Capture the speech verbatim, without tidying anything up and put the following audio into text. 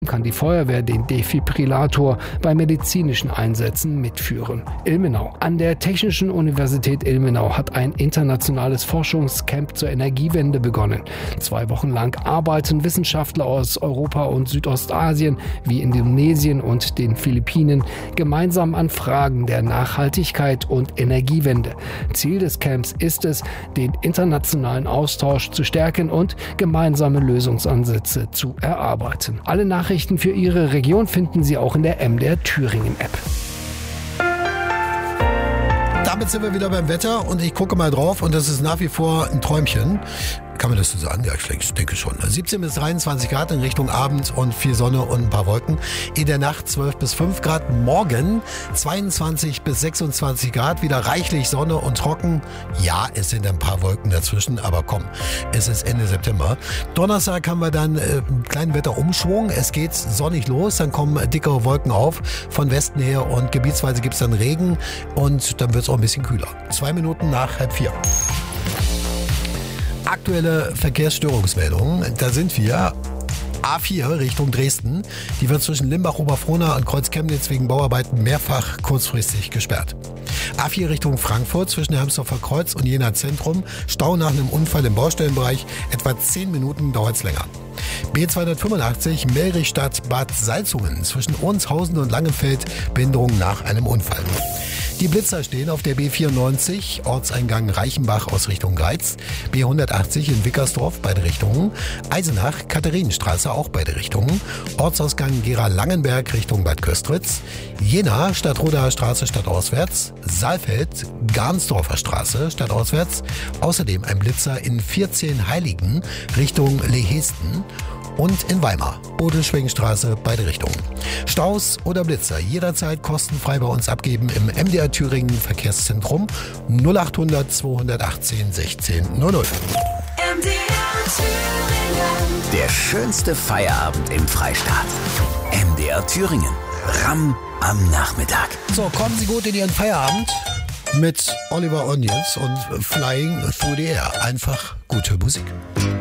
kann die Feuerwehr den Defibrillator bei medizinischen Einsätzen mitführen. Ilmenau. An der Technischen Universität Ilmenau hat ein internationales Forschungscamp zur Energiewende begonnen. Zwei Wochen lang arbeiten Wissenschaftler aus Europa und Südostasien wie Indonesien und den Philippinen gemeinsam an Fragen der Nachhaltigkeit und Energiewende. Ziel des Camps ist es, den internationalen Austausch zu stärken und gemeinsame Lösungsansätze zu erarbeiten. Alle Nachrichten für Ihre Region finden Sie auch in der M D R Thüringen App. Damit sind wir wieder beim Wetter und ich gucke mal drauf und das ist nach wie vor ein Träumchen. Kann man das so sagen? Ja, ich denke schon. siebzehn bis dreiundzwanzig Grad in Richtung Abend und viel Sonne und ein paar Wolken. In der Nacht zwölf bis fünf Grad. Morgen zweiundzwanzig bis sechsundzwanzig Grad. Wieder reichlich Sonne und trocken. Ja, es sind ein paar Wolken dazwischen, aber komm, es ist Ende September. Donnerstag haben wir dann äh, einen kleinen Wetterumschwung. Es geht sonnig los, dann kommen dickere Wolken auf von Westen her und gebietsweise gibt es dann Regen und dann wird es auch ein bisschen kühler. Zwei Minuten nach halb vier. Aktuelle Verkehrsstörungsmeldungen, da sind wir. A vier Richtung Dresden, die wird zwischen Limbach-Oberfrohna und Kreuz-Chemnitz wegen Bauarbeiten mehrfach kurzfristig gesperrt. A vier Richtung Frankfurt zwischen Hermsdorfer Kreuz und Jena Zentrum, Stau nach einem Unfall im Baustellenbereich, etwa zehn Minuten dauert es länger. B zweihundertfünfundachtzig Melrichstadt-Bad Salzungen zwischen Ohnshausen und Langenfeld, Behinderung nach einem Unfall. Die Blitzer stehen auf der B vierundneunzig, Ortseingang Reichenbach aus Richtung Greiz, B hundertachtzig in Wickersdorf, beide Richtungen, Eisenach, Katharinenstraße, auch beide Richtungen, Ortsausgang Gera-Langenberg Richtung Bad Köstritz, Jena, Stadtrodaer Straße stadtauswärts, Saalfeld, Garnsdorfer Straße stadtauswärts, außerdem ein Blitzer in vierzehn Heiligen Richtung Lehesten, und in Weimar, Bodelschwingenstraße, beide Richtungen. Staus oder Blitzer jederzeit kostenfrei bei uns abgeben im M D R Thüringen Verkehrszentrum null achthundert zweihundertachtzehn sechzehn null null. M D R Thüringen. Der schönste Feierabend im Freistaat. M D R Thüringen. Ramm am Nachmittag. So, kommen Sie gut in Ihren Feierabend mit Oliver Onions und Flying Through the Air. Einfach gute Musik.